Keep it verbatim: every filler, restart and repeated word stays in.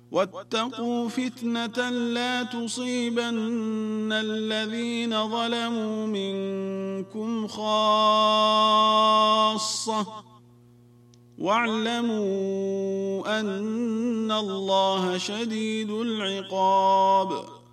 واتقوا فتنة لا تصيبن الذين ظلموا منكم خاصة واعلموا أن الله شديد العقاب.